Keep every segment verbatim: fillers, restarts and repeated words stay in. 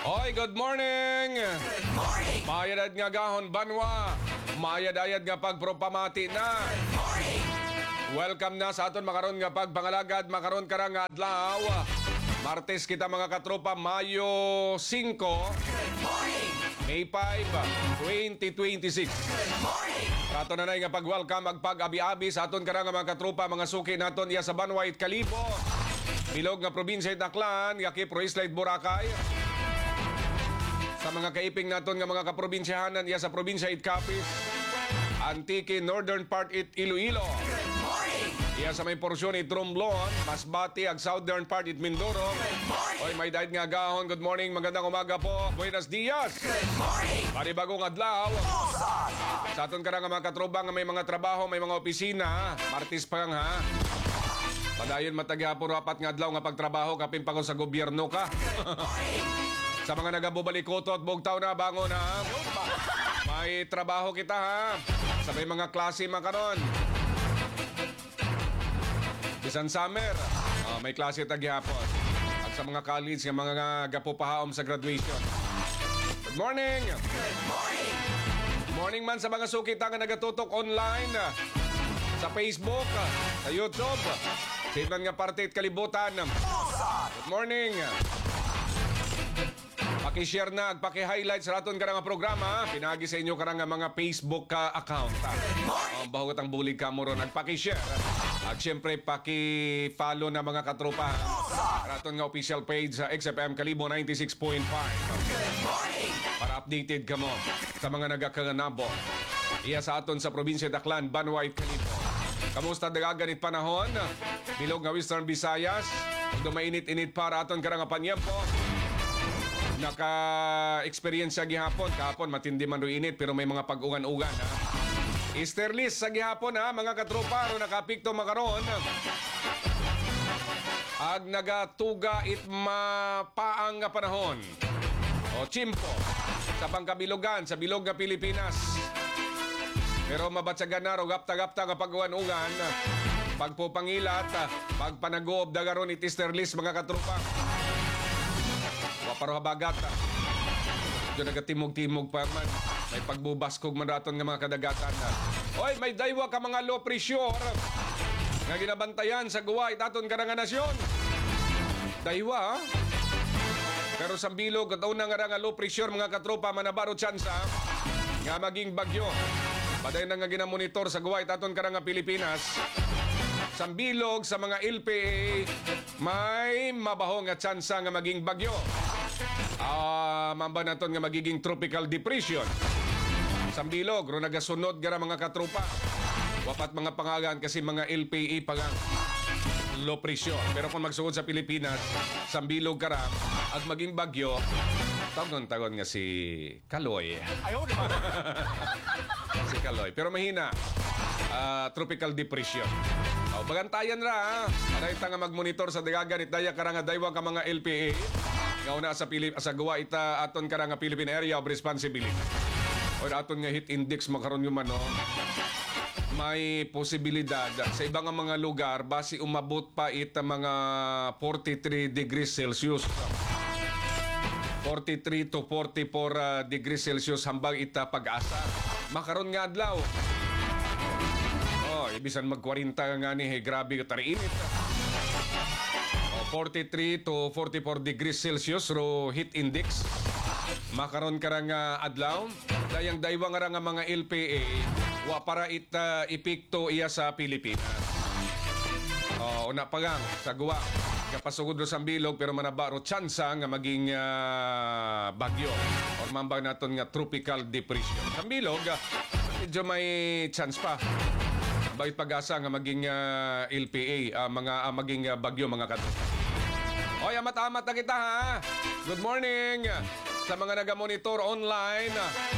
Hoy, good morning! Good morning! Mayadad nga gahon banwa. Mayadayad nga pagpropamati na. Good morning! Welcome na sa aton makaron nga pagpangalagad makaron karang adlaw. Martes kita mga katropa, Mayo singko, Good morning! May five, twenty twenty-six. Good morning! Ato na na nga pag-welcome magpag-abi-abi sa aton karang mga katropa, mga suki naton iya sa Banwa it Kalibo. Bilog nga probinsya it Aklan, Yakip, Roislay, Boracay. Sa mga kaiping naton nga mga kaprobinsyahanan iya sa probinsya it Capiz, Antique, Northern part it Iloilo. Good morning! Iya sa may porsyon it Romblon, Masbate, ag Southern part it Mindoro. Good morning! Oy, may dahil nga gahon. Good morning, magandang umaga po. Buenos dias. Good morning! Panibagong adlaw. Sa aton karang nga mga katropa nga may mga trabaho, may mga opisina. Martis pa nga ha. Padayon matagyapo rapat nga adlaw nga pagtrabaho kapin pa ko sa gobyerno ka. Sa mga nagabubalikotot, bugtaw na, bangon ha. May trabaho kita ha. Sa may mga klase makaron. Bisan summer, uh, may klase tagyapon. At sa mga college, nga mga gapupahaom sa graduation. Good morning! Good morning! Morning man sa mga sukita nga nagatutok online. Sa Facebook, sa YouTube. Sa ibang nga parte at kalibutan. Good morning! Paki-share na at paki-highlight sa raton karang programa. Pinagi sa inyo karang mga Facebook uh, account. Ang uh, bahugot ang bulig ka mo ron. Nagpaki-share. At syempre, paki-follow na mga katropa. Raton nga official page sa X F M Kalibo ninety-six point five. Good morning! Para updated ka mo sa mga nagakaganabo. Iya sa aton sa probinsya Daklan, Banwa it Kalibo. Kamusta dagaganit panahon? Bilog nga Western Visayas. Kung mainit-init para aton karang panyempo. Naka-experience sa gihapon. Kahapon matindi man ro init pero may mga pag-ungan-ungan ha. Easterlis sa gihapon ha mga katropa. Ro nakapikto makaron. Ag nagatuga it mapaang nga panahon. O chimpo. Sa pangkabilogan, sa bilog nga Pilipinas. Pero mabatsagan na ro gapta-gapta nga pag-ungan-ungan. Pagpupangilat, pagpanagoob dagaron it Easterlis mga katropa. Waparo habagat. Diyo nagatimog-timog pa man. May pagbubaskog man raton nga mga kadagatan. Oy, may daywa ka mga low pressure nga ginabantayan sa guway daton ka nga nasyon. Daywa ha? Pero sa bilog at unang nga low pressure mga katropa manabaro tsansa nga maging bagyo. Paday na nga ginamonitor sa guway daton ka nga Pilipinas. Sa bilog sa mga L P A may mabaho nga tsansa nga maging bagyo. Ah, uh, mamba naton nga magiging tropical depression. Sambilog, ro nagasunod gara mga katropa. Wapat mga pangalan kasi mga L P A pagang low pressure. Pero kung magsugod sa Pilipinas, sambilog kara at maging bagyo, tagon-tagon nga si Kaloy. Ayaw Si Kaloy. Pero mahina. Uh, tropical depression. Oh, bagantayan ra ha. Para ita nga magmonitor sa dagagan itaya karanga daywa ka mga L P A. Nga una sa Pilip sa gawa ita aton karanga Philippine Area of Responsibility. O aton nga heat index makaron yung mano. May posibilidad sa ibang mga lugar basi umabot pa ita mga forty-three degrees Celsius. forty-three to forty-four uh, degrees Celsius hambang ita pag-asa. Makaron nga adlaw. Oh, ibisan mag-forty nga ni hey, grabe ka tariinit. Oh, forty-three to forty-four degrees Celsius ro heat index. Makaron ka nga adlaw. Dayang daywa nga nga mga L P A wa para ita ipikto iya sa Pilipinas. Oh, una pagang sa guwa. Kapasugod ro sa bilog pero manabaro tsansa nga maging uh, bagyo. Or mambang naton nga tropical depression. Sa bilog, medyo may chance pa. Bakit pag-asa nga maging uh, L P A, uh, mga uh, maging uh, bagyo mga katropa. Oy, amat-amat na kita ha. Good morning sa mga naga-monitor online.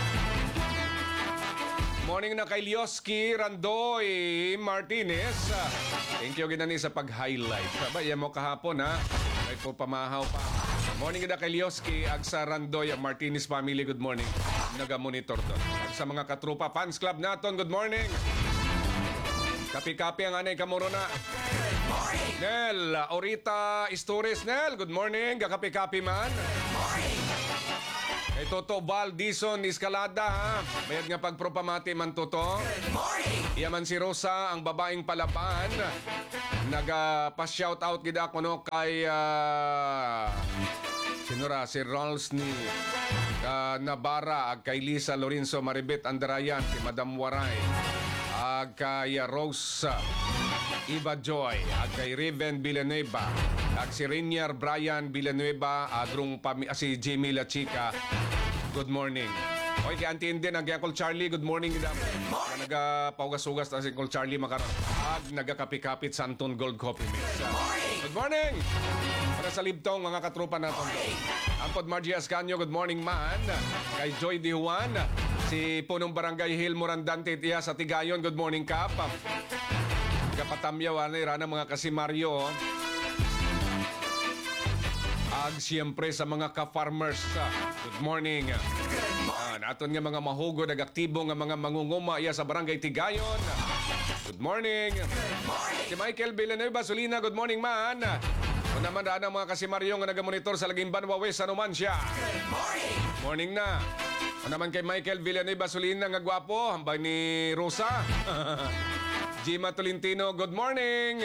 Morning na kay Lioski Randoy Martinez. Thank you ginani sa pag-highlight. Sabay mo kahapon ha. May po pamahaw pa. Morning na kay Lioski ag sa Randoy Martinez family. Good morning. Naga-monitor to. Ag sa mga katropa fans club naton. Good morning. Kapi-kapi ang anay kamuro na. Good morning! Nel, Orita Istores. Nel, good morning. Gakapi-kapi man. Morning. Kay Toto Val Dison Escalada, ha? Mayad nga pagpropamati man Toto. Good morning. Iyaman si Rosa, ang babaeng palaban. Nagpa-shoutout gida ko no kay... ah, sinura, si Rolls ni ah, Nabara, ag kay Lisa Lorenzo Maribet Andarayan, si Madam Waray, ag kay Rose Iba Joy, ag kay Riven Villanueva, ag si Rainier Brian Villanueva, agrong pami, ah, si Jimmy La Chica. Good morning. Okay, kay Auntie Indian, ang kay Uncle Charlie, good morning. morning. Nagapaugas-ugas na si Uncle Charlie makaroon. Ag nagakapit-kapit sa Anton Gold Coffee Mix. morning. Good morning! Para sa libtong mga katropa natin. Ampod Margie Ascanio, good morning man. Kay Joy Di Juan, si Punong Barangay Hill Morandante Tia sa Tigayon, good morning Kap. Kapatamyaw, anay rana mga kasimaryo. Ag siyempre sa mga ka-farmers. Good morning. Ah, naton nga mga mahugod, nag-aktibo nga mga mangunguma iya sa Barangay Tigayon. Good morning. Si Michael Villanueva Solina, good morning man. O naman daan ang mga kasimaryo nga nagamonitor sa Laging Banwa West, ano man siya. Morning. Morning na. O naman kay Michael Villanueva Solina nga gwapo, hambay ni Rosa. Gima Tolentino, good morning.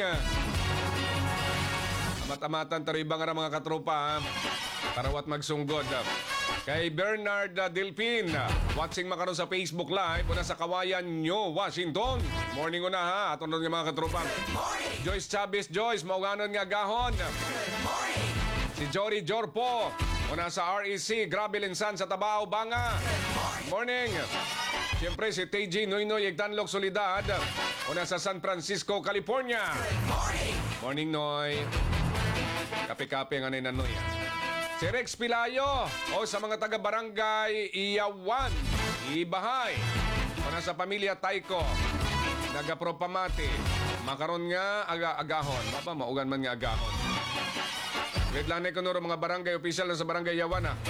Amat-amatan tariba nga mga katropa, ha? Tarawat magsunggod. Kay Bernard uh, Delpin, watching makaroon sa Facebook Live, una sa Kawayan nyo, Washington. Morning una ha, aton nga mga katropa. Morning. Joyce Chavez Joyce, mauganon nga gahon. Morning. Si Jory Jorpo, una sa R E C, Grabe Linsan sa Tabao, Banga. Morning. Siyempre si T J Noynoy Igdanlog Solidad, una sa San Francisco, California. Morning. Morning, Noy. Kape-kape nga na Noy. Si Rex Pilayo, o sa mga taga-barangay Iyawan, Ibahay, o nasa pamilya Taiko, nagapropamati, makaroon nga aga-agahon. Baba, maugan man nga agahon. Wait lang na ikunuro mga barangay official na sa barangay Iyawan, ha.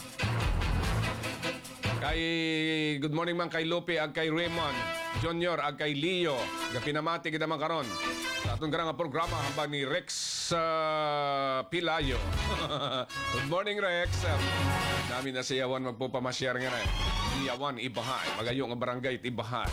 Kay, good morning man kay Lupe, ag kay Raymond, Junior, ag kay Leo, gapinamati kita man karon. Sa atong karang programa hamba ni Rex uh, Pilayo. Good morning, Rex. Namin na si Yawan magpupamasyar nga na. Yawan, Ibahay. Magayo nga barangay, Ibahay.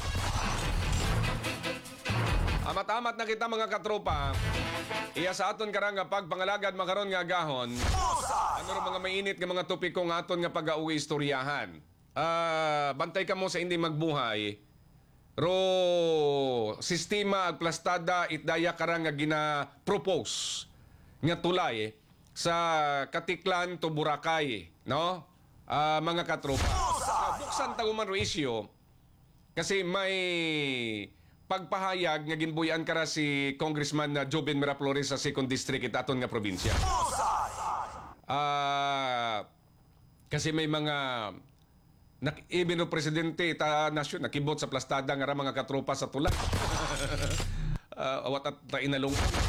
Amat-amat na kita mga katropa. Iya sa aton karang nga pagpangalagad makaron nga agahon. Ano rin mga mainit nga mga topiko nga aton nga pag-auwi istoryahan. Ah, bantay ka mo sa hindi magbuhay. Ro sistema ag plastada itdaya karang nga gina-propose nga tulay sa Katiklan to Boracay, no? Ah, mga katropa. Buksan taguman ro isyo kasi may pagpahayag nga ginbuyan kara si Congressman na Joven Miraflores sa second District itaton nga probinsya. Ah, kasi may mga nak even no presidente ta nasyon nakibot sa plastada nga ra mga katropa sa tulay. uh, awat at ta inalong.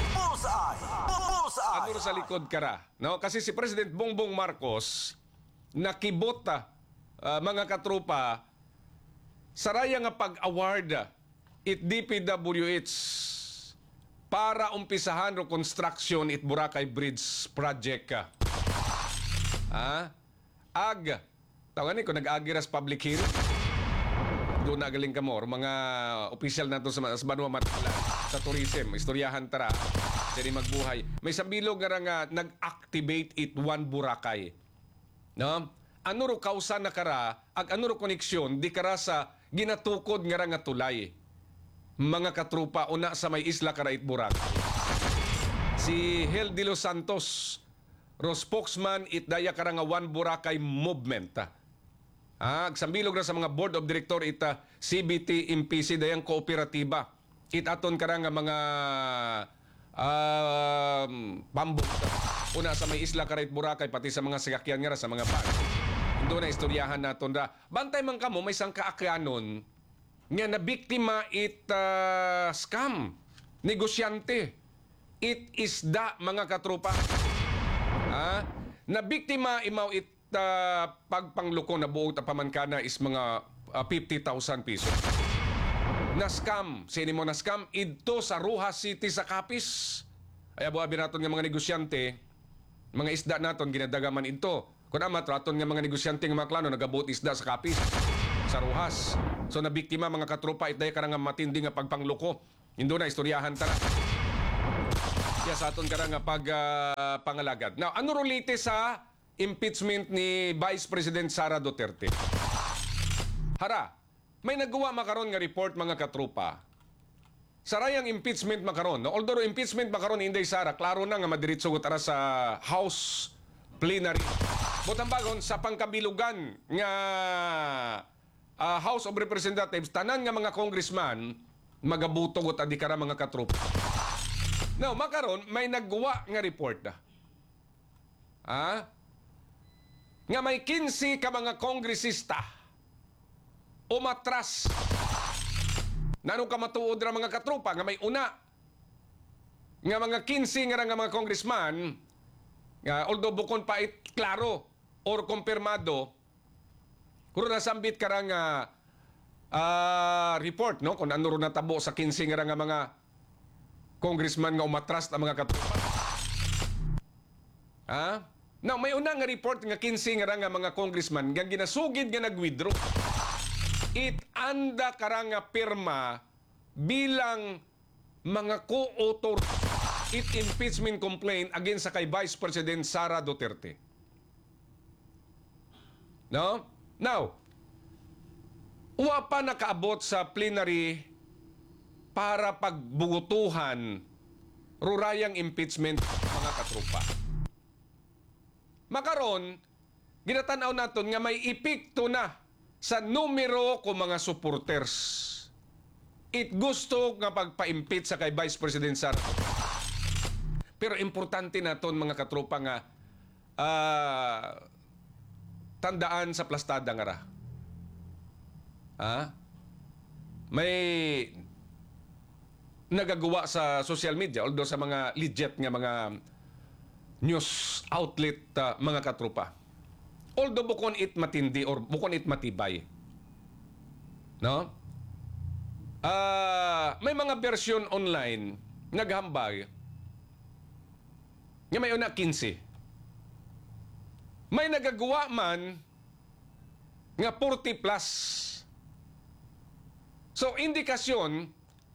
Ano sa likod kara, no? Kasi si President Bongbong Marcos nakibot ta uh, mga katropa sa raya nga pag-award it D P W H para umpisahan ro construction it Boracay Bridge project ka. Ah, ag tawagan ni kung nag-agiras public hearing. Doon na galing ka mo. Mga opisyal na ito sa, sa Banwa Matala, sa tourism, istoryahan tara, dili magbuhay. May sambilog nga nga nag-activate it one Boracay. No? Ano ro kausa na kara, ag ano ro koneksyon, di kara sa ginatukod nga ra nga tulay. Mga katrupa, una sa may isla kara it Boracay. Si Hel de los Santos, ro spokesman it daya kara nga one Boracay movement. Ah, sambilog na sa mga board of director ita C B T M P C dayang kooperatiba. Itaton kara nga mga um, pambok. Una sa may isla karait Boracay pati sa mga sakyan nga ra sa mga bag. Indo na istoryahan naton ra. Bantay man kamo may sang kaakyanon nga na biktima it uh, scam, negosyante. It is da mga katropa. Ah, na biktima imaw it uh, pagpangluko na buong tapamankana is mga uh, fifty thousand pesos. Na scam, sini mo na scam ito sa Rojas City sa Capiz. Ay abuabi naton nga mga negosyante, mga isda naton ginadagaman ito. Kung amat raton nga mga negosyante nga mga klano nagabot isda sa kapis, sa ruhas. So nabiktima mga katropa itday karang nga matindi nga pagpangloko. Indo na istoryahan tara. Kaya sa aton karang nga pag ah, pangalagad. Now, ano rolite sa impeachment ni Vice President Sara Duterte? Hara, may nagawa makaron nga report mga katropa. Sarayang impeachment makaron. No? Although impeachment makaron hindi Sara, klaro na nga madiritso ko tara sa House plenary. Butang bagon sa pangkabilugan nga ah, House of Representatives, tanan nga mga congressman magabutog at adikara mga katropa. Now, makaron may naggawa nga report na. Ah? Nga may kinsi ka mga kongresista umatras. Nanong ka matuod ra mga katropa nga may una nga mga kinsi nga ra nga mga congressman nga although bukon pa it klaro or kumpirmado kung nasambit ka ra nga ah, report no kung ano ro natabo sa kinsi nga ra nga mga congressman nga umatras na mga katropa. Ha? Now, may una nga report nga kinsi nga ra nga mga congressman nga ginasugid nga nag-withdraw. It anda kara nga pirma bilang mga co-author it impeachment complaint against sa kay Vice President Sara Duterte. No? Now, uwa pa nakaabot sa plenary para pagbugutuhan rurayang impeachment mga katropa. Makaron, ginatanaw naton nga may epekto na sa numero ko mga supporters. It gusto nga pagpa-impeach sa kay Vice President Sara. Pero importante naton mga katropa nga ah, tandaan sa plastada nga ra. Ha? May nagagawa sa social media, although sa mga legit nga mga news outlet uh, mga katropa. Although bukon it matindi or bukon it matibay. No? Ah, may mga version online naghambay nga may una kinsi. May nagagawa man nga forty plus. So indikasyon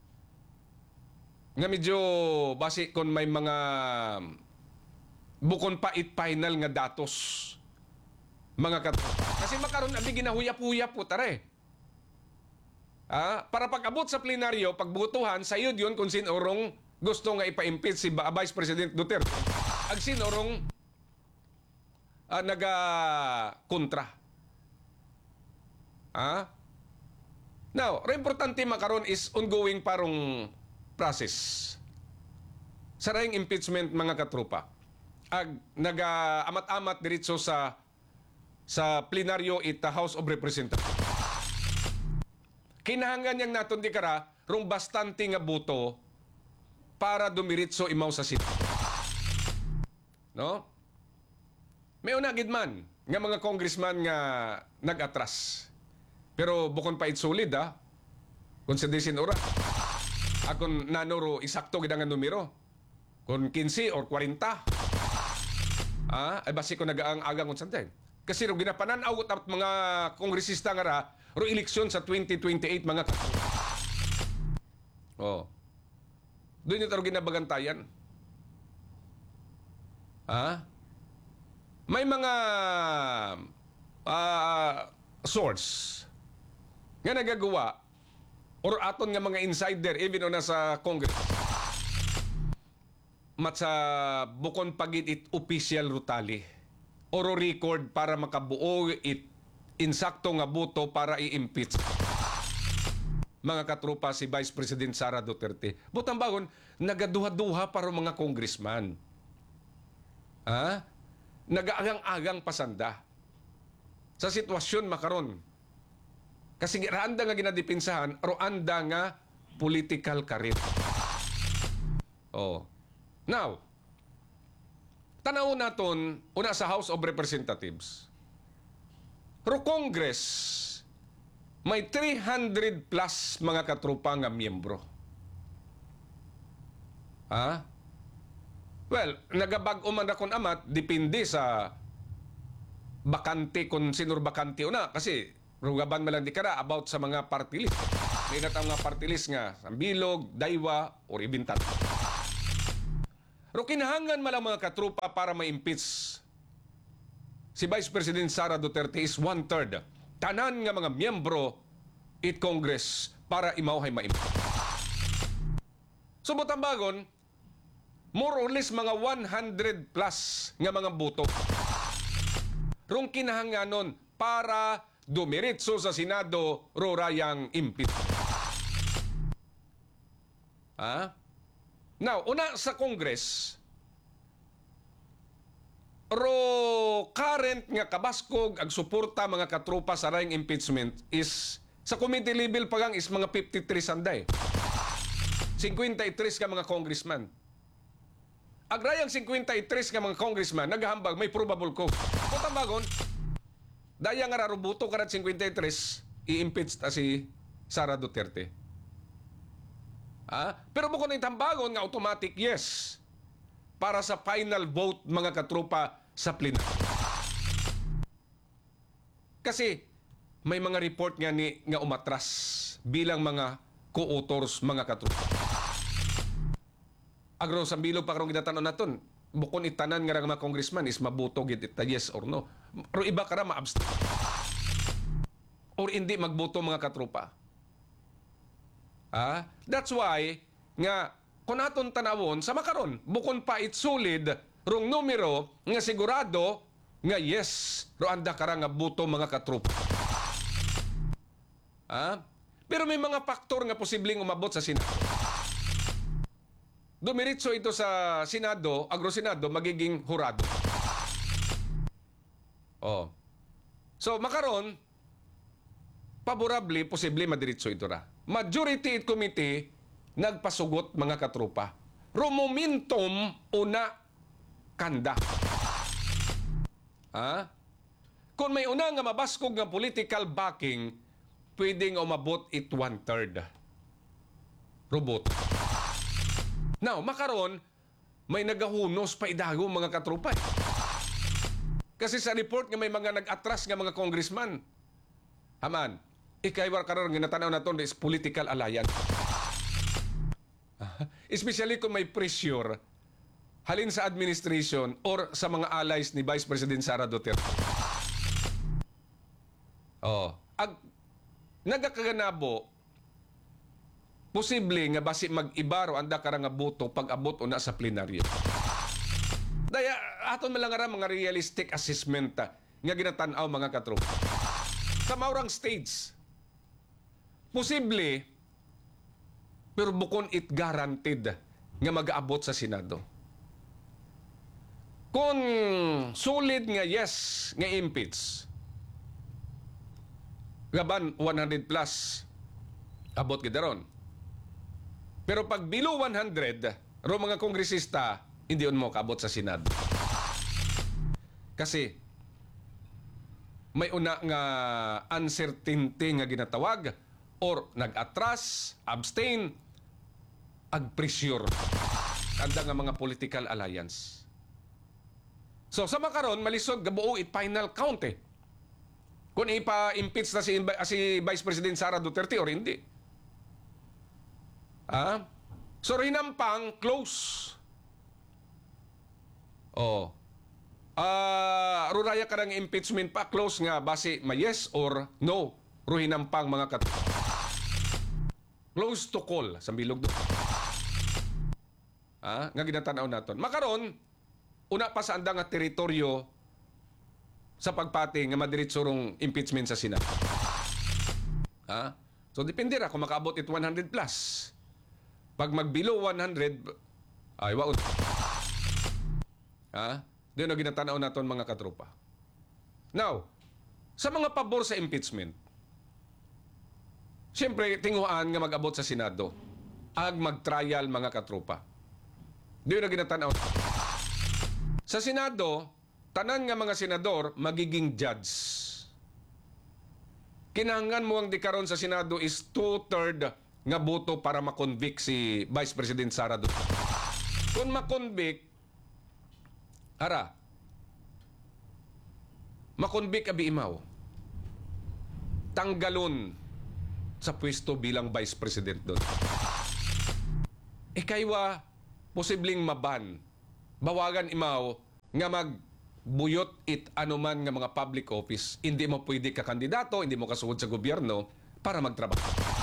nga medyo base kon may mga bukon pa it final nga datos mga katropa. Kasi makaroon abi ginahuyap-huyap po tare. Ah, para pag-abot sa plenaryo, pagbutuhan, sayod yun kung sinurong gusto nga ipa-impeach si Vice President Duterte. Ag sinurong ah, naga-kontra. Ah? Now, re importante makaroon is ongoing parong process. Sarayang impeachment mga katropa. Ag naga-amat-amat diretso sa sa plenaryo it the House of Representatives. Kinahanglan niyang naton di kara rong bastante nga buto para dumiritso imaw sa Senado. No? May una gid man nga mga congressman nga nag-atras. Pero bukon pa it solid ha. Kung sa disin ora. Akon nanoro isakto gid ang numero. Kung fifteen or forty. Ah, ay basi ko nagaang-agang unsan din. Kasi ro ginapanan-aw at mga kongresista nga ra ro eleksyon sa twenty twenty-eight mga katropa. Oh. Doon yung taro ginabagantayan. Ha? May mga uh, source nga nagagawa or aton nga mga insider even o nasa Congress mat sa bukon pagit it official rutali oro record para makabuo it insakto nga buto para i-impeach mga katropa si Vice President Sara Duterte. Butang bagon, nagaduha-duha para mga congressman. Ha? Nagaagang-agang pasanda. Sa sitwasyon makaron. Kasi randa nga ginadipinsahan, roanda nga political career. Oh. Now, tanaw naton una sa House of Representatives. Ro Congress, may three hundred plus mga katropa nga miyembro. Ha? Well, nagabag-o man akong amat, depende sa bakante kung sinur bakante o na. Kasi, rugaban man lang di kara about sa mga party list. May natang mga party list nga, Sambilog, Daywa, or Ibintan. Pero kinahangan man lang mga katrupa para ma-impeach si Vice President Sara Duterte is one-third. Tanan nga mga miyembro it Congress para imawhay ma-impeach. So, butambagon, more or less mga one hundred plus nga mga boto. Rung kinahanganon para dumiritso sa Senado rurayang impeach. Ha? Now, una sa Congress, ro current nga kabaskog ag suporta mga katrupa sa rayong impeachment is sa committee level pagang is mga fifty-three sanday. fifty-three ka mga congressman. Agrayang fifty-three ka mga congressman naghahambag may probable cause. Kung bagon, daya nga rarubuto karat fifty-three i-impeach ta si Sara Duterte. Ah, pero bukod ng tambagon nga automatic yes para sa final vote mga katrupa sa plenary. Kasi may mga report nga ni nga umatras bilang mga co-authors mga katrupa. Agro sa bilog pa karong ginatanon naton, bukod itanan nga mga congressman is mabuto gid ita yes or no. Pero iba kara ma-abstain. Or hindi magboto mga katrupa. Ah, that's why nga kung aton tanawon sa makaron bukod pa itsulid rong numero nga sigurado nga yes ro anda kara nga boto mga katrupa. Ah, pero may mga faktor nga posibleng umabot sa Senado. Dumiritso ito sa Senado, agro-Senado magiging hurado. Oh. So makaron favorably posible madiritso ito ra. Majority committee nagpasugot mga katrupa. Rumomintum una kanda. Ha? Kung may una nga mabaskog nga political backing, pwedeng umabot it one-third. Robot. Now, makaron, may nagahunos pa idago mga katrupa. Kasi sa report nga may mga nag-atras nga mga congressman. Haman, ikaywar karon nga natanaw naton is political alliance. Especially kung may pressure halin sa administration or sa mga allies ni Vice President Sara Duterte. Oh, ag nagakaganabo posible nga basi mag-ibaro anda kara nga boto pag-abot una sa plenaryo. Daya aton man lang ara mga realistic assessment ta, nga ginatan-aw mga katrupa. Sa maurang stage, posible, pero bukon it guaranteed nga mag-aabot sa Senado. Kung solid nga yes nga impeach, gaban one hundred plus, abot kita ron. Pero pag below one hundred, ro mga kongresista, hindi yun mo kaabot sa Senado. Kasi, may una nga uncertainty nga ginatawag or nag-atras, abstain, ag-pressure. Anda nga mga political alliance. So, sa makaron, malisod, gabuo it final count eh. Kung ipa-impeach na si, si Vice President Sara Duterte or hindi. Ah? So, rinampang, close. Oh. Ah, uh, ruraya ka ng impeachment pa, close nga, base ma yes or no, ruhinampang mga kat... Close to call, sa bilog doon. Ah, nga ginatanaw naton. Makaron, una pa sa andang nga teritoryo sa pagpati nga madiritso rong impeachment sa Senado. Ah? So, depende ra kung makaabot it one hundred plus. Pag mag-below one hundred, ay, waon. Ah? Doon na ginatanaw naton mga katrupa. Now, sa mga pabor sa impeachment, siyempre, tinguhaan nga mag-abot sa Senado, ag mag-trial mga katrupa. Doon na ginatanaw. Sa Senado, tanan nga mga senador magiging judge. Kinahanglan mo ang dikaron sa Senado is two-third nga boto para makonvict si Vice President Sara Duterte. Kung makonvict, Ara, makonbik abi imaw, tanggalon sa pwesto bilang Vice President doon. E kaywa, posibleng maban, bawagan imaw nga magbuyot it anuman nga mga public office. Hindi mo pwede ka kandidato, hindi mo kasuod sa gobyerno para magtrabaho.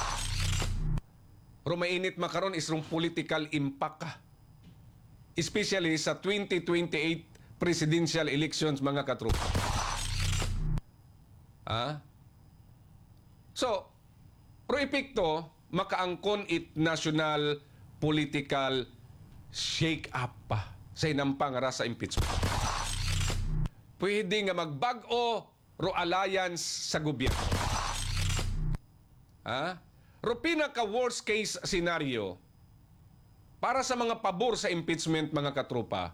Rumainit makaron is rong political impact ka. Especially sa twenty twenty-eight presidential elections, mga katrupa. Ah? So, pro epekto, makaangkon it national political shake-up pa sa inampang ra sa impeachment. Pwede nga magbag-o ro alliance sa gobyerno. Ha? Ro pinaka worst case scenario para sa mga pabor sa impeachment, mga katropa.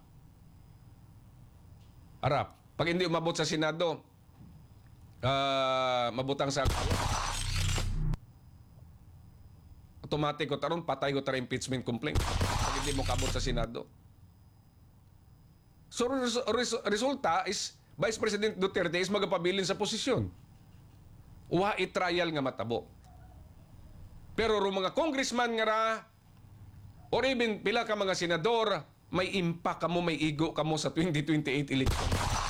Arap, pag hindi umabot sa Senado, uh, mabutang sa automatic ko taron, patay ko tara impeachment complaint pag hindi mo kabot sa Senado. So, res- res- resulta is, Vice President Duterte is magapabilin sa posisyon. Uwa i-trial nga matabo. Pero ro mga congressman nga ra, or even pila ka mga senador, may impact kamo, may igo kamo sa twenty twenty-eight election.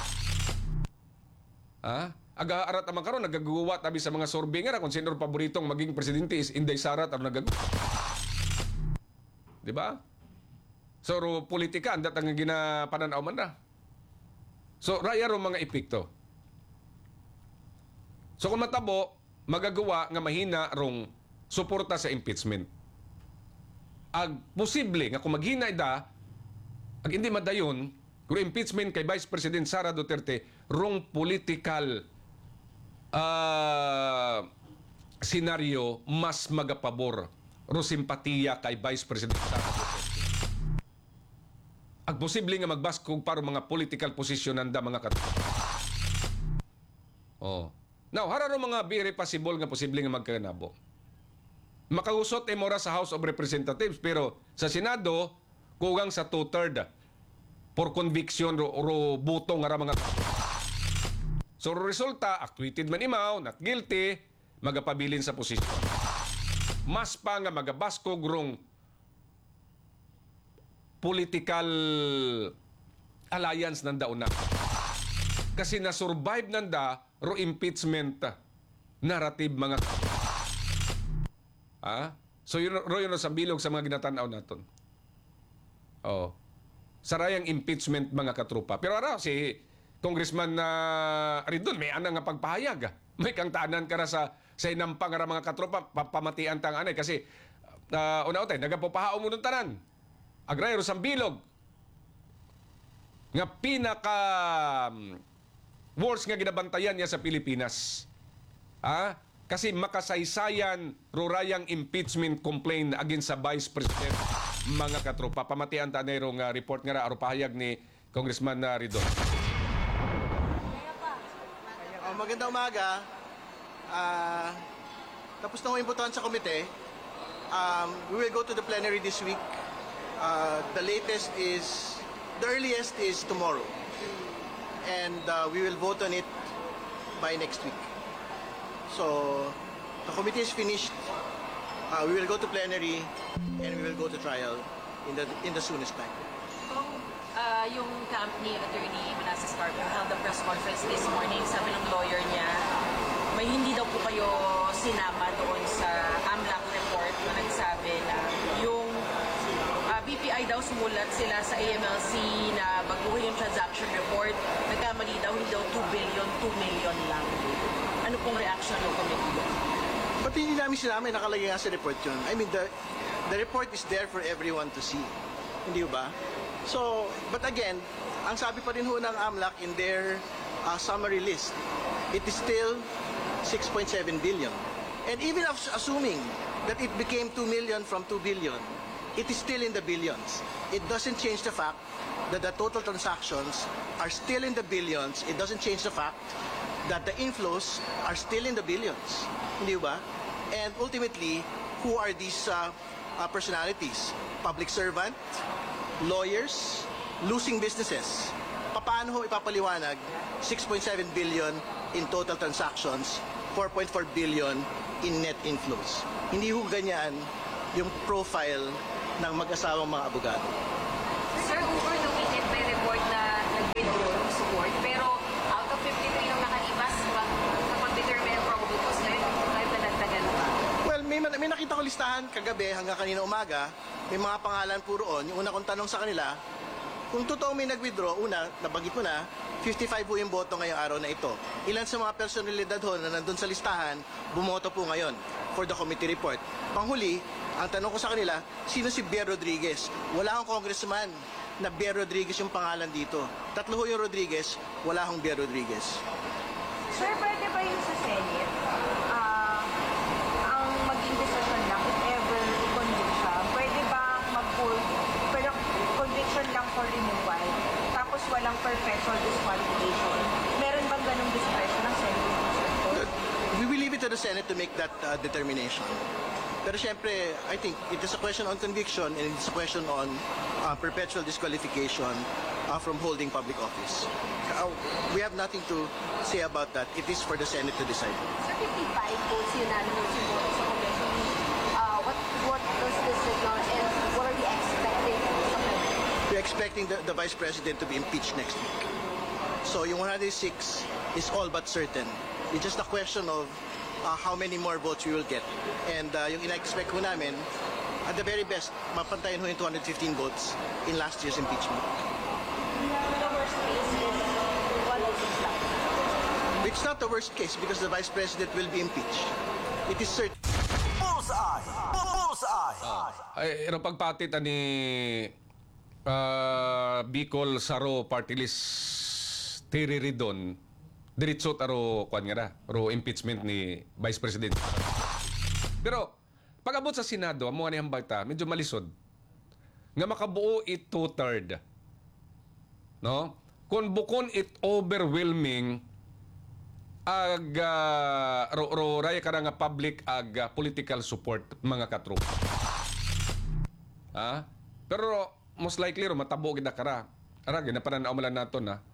Ha? Aga-arat naman karon nagagawa tabi sa mga survey nga kung sino paboritong maging presidente is Inday Sara at nagagawa. Di ba? So, ro, politika, andat ang ginapananaw man na. So, raya ro mga epekto. So, kung matabo, magagawa nga mahina rong suporta sa impeachment. Ag posible nga kung maghina ida, ag hindi madayon, kung impeachment kay Vice President Sara Duterte, rong political uh, senaryo mas magapabor, ro simpatiya kay Vice President Sara Duterte. Ag posible nga magbaskog para mga political position nanda mga kat. Oh. Now, hararo mga very possible nga posible nga magkanabo. Makausot e mora sa House of Representatives pero sa Senado kugang sa two-third for conviction ro, ro buto nga ra mga kat. So resulta, acquitted man imaw, not guilty, magapabilin sa posisyon. Mas pa nga magabaskog rong political alliance nanda una. Kasi na-survive nanda ro impeachment narrative mga ah? So yun, ro yun sa bilog sa mga ginatanaw naton. Oh. Sarayang impeachment mga katrupa. Pero ara si Congressman na uh, Ridon may ana nga pagpahayag. May kang tanan kara sa sa inampang ra mga katrupa papamatian tang anay kasi uh, una-utay nagapapahaw mo ng tanan. Agrayro sa bilog nga pinaka um, worst nga ginabantayan niya sa Pilipinas. Ha? Kasi makasaysayan rurayang impeachment complaint against sa Vice President mga katropa. Pamatian ta nero nga report nga ra arupahayag ni Congressman na Ridon. Oh, magandang umaga. Ah, tapos na ho imbutuhan sa komite. Um, we will go to the plenary this week. Uh, the latest is, the earliest is tomorrow. And uh, we will vote on it by next week. So, the committee is finished. Uh, we will go to plenary and we will go to trial in the in the soonest time. Kung uh, yung camp ni Attorney Manasseh Scarborough held a press conference this morning, sabi ng lawyer niya, may hindi daw po kayo sinama doon sa AMLAC report na nagsabi na yung uh, B P I daw sumulat sila sa A M L C na baguhin yung transaction report, nagkamali daw hindi daw two billion, two million lang. Ano pong reaction ng committee? Ba't hindi namin sinama? Nakalagay nga sa report yun. I mean, the, the report is there for everyone to see. Hindi ba? So, but again, ang sabi pa rin ho ng AMLAC in their uh, summary list, it is still six point seven billion. And even as- assuming that it became two million from two billion, it is still in the billions. It doesn't change the fact that the total transactions are still in the billions. It doesn't change the fact that the inflows are still in the billions. Hindi ba? And ultimately, who are these uh, uh, personalities? Public servant, lawyers, losing businesses. paano ho ipapaliwanag six point seven billion in total transactions, four point four billion in net inflows? Hindi ho ganyan yung profile ng mag-asawang mga abogado. Sir, overlocated by report na nag-withdraw ng support, pero out of fifty-three yung nakalipas, kapag-determine ang probable cause ngayon, tayo nadagdagan pa. Well, may, may nakita ko listahan kagabi hanggang kanina umaga, may mga pangalan po roon. Yung una kong tanong sa kanila, kung totoo may nag-withdraw, una, nabanggit mo na, fifty-five po yung boto ngayong araw na ito. Ilan sa mga personalidad ho na nandun sa listahan, bumoto po ngayon for the committee report. Panghuli, ang tanong ko sa kanila, sino si Bea Rodriguez? Wala akong congressman na Bea Rodriguez yung pangalan dito. Tatlo ho yung Rodriguez, wala akong Bea Rodriguez. Sir, pwede ba yung sa Senate, ah, ang maging decision lang, if ever i-convict siya, pwede ba mag-hold, pero conviction lang for removal, tapos walang perpetual disqualification? Meron bang ganong discretion ng Senate? We will leave it to the Senate to make that uh, determination. Pero siyempre, I think it is a question on conviction and it's a question on uh, perpetual disqualification uh, from holding public office. Uh, we have nothing to say about that. It is for the Senate to decide. Sa fifty-five votes unanimous support sa Congress, uh, what, what does this signal and what are you expecting sa Congress? We're expecting the, the Vice President to be impeached next week. So yung one hundred six is all but certain. It's just a question of uh, how many more votes we will get. And uh, yung ina-expect ko namin, at the very best, mapantayan ho yung two hundred fifteen votes in last year's impeachment. The worst case is one oh six lang. It's not the worst case because the Vice President will be impeached. It is certain. Bullseye. Bullseye. Ay, ano pagpatit ani uh, Bicol Saro Party List Terry Ridon, diritsot aro kwan nga na, ro impeachment ni Vice President. Pero pag abot sa Senado, amo nga niyang bata, medyo malisod. Nga makabuo it two-third. No? Kung bukon it overwhelming ag uh, ro, ro raya ka nga public ag uh, political support mga katrupa. Ha? Pero most likely ro matabo gid kara. Ara ginapananaw man nato na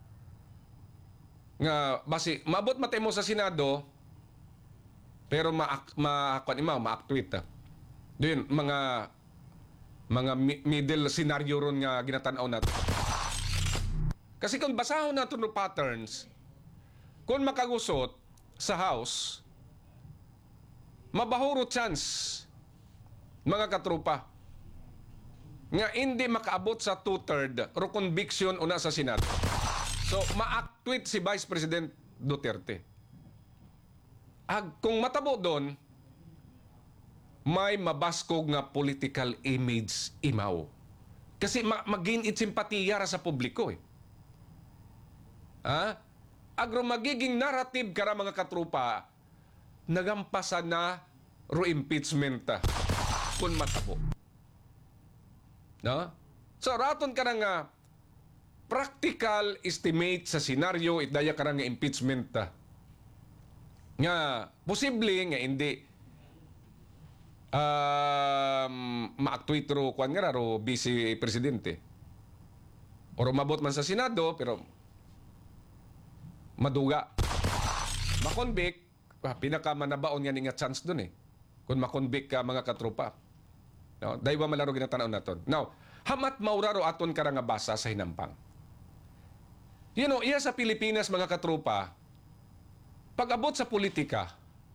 nga basi maabot matay mo sa Senado pero ma ma kuan ima ma-actuate. Diyon mga mga mi- middle scenario ron nga ginatan-aw nato. Kasi kung basahon nato no patterns, kung makagusot sa House, mabahuro chance mga katrupa nga hindi makaabot sa two-third ro conviction una sa Senado. So, ma-actuate si Vice President Duterte. Ag, kung matabo doon, may mabaskog nga political image imaw. Kasi ma- mag-gain it simpatiya ra sa publiko eh. Ha? Agro magiging narrative kara mga katrupa, nagampasan na ro impeachment ta kung matabo. No? So, raton ka na nga practical estimate sa senaryo itdaya ka nga impeachment ta. Nga posible nga hindi um, ma-actuate ro kwan nga ro Vice Presidente. O mabot man sa Senado pero maduga. Makonvict, ah, pinakamanabaon nga nga chance dun eh. Kung makonvict ka mga katrupa. No? Dahil ba malaro ginatanaw naton. Now, hamat mauraro aton ka nga basa sa hinampang. You know, iya sa Pilipinas mga katrupa, pag abot sa politika,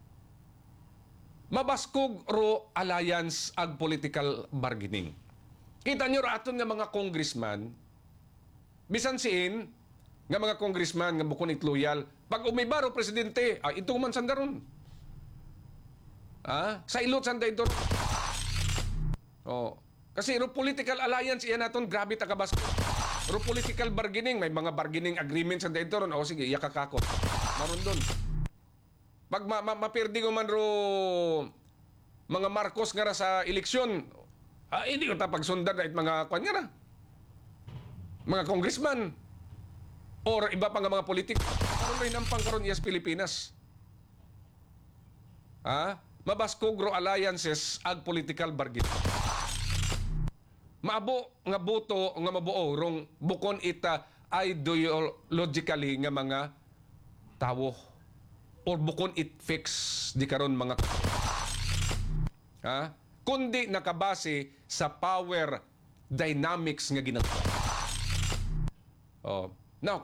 mabaskog ro alliance ag political bargaining. Kita nyo aton nga mga congressman, bisan siin, nga mga congressman nga bukon it loyal, pag umibaro presidente, ah, ito man sandaron. Ah, sa ilot sanda ito. Oh, kasi ro political alliance iyan naton grabe ta kabaskog. Ro political bargaining, may mga bargaining agreements sanda ito ron. O sige, iya kakakot. Maron doon. Pag ma ma mapirdi ko man ro mga Marcos nga ra sa eleksyon, ah, hindi ko tapagsundan na it mga kwan nga ra. Mga congressman or iba pa nga mga politik. Karon rin ang pangkaron iyas Pilipinas. Ha? Mabaskog ro alliances ag political bargaining. Maabo nga boto nga mabuo rong bukon ita ideologically nga mga tawo or bukon it fix di karon mga ha, kundi nakabase sa power dynamics nga ginagawa. Oh,